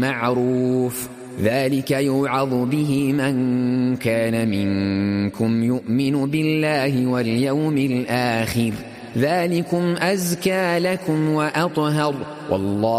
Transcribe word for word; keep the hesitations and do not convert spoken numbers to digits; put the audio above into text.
معروف ذلك يوعظ به من كان منكم يؤمن بالله واليوم الآخر ذلكم أزكى لكم وأطهر والله